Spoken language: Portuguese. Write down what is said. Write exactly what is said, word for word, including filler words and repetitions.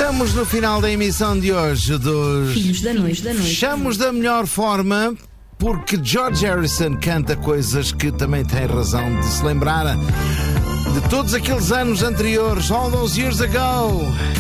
Estamos no final da emissão de hoje dos Filhos da Noite. Da noite. Fechamos da melhor forma, porque George Harrison canta coisas que também tem razão de se lembrar de todos aqueles anos anteriores, all those years ago.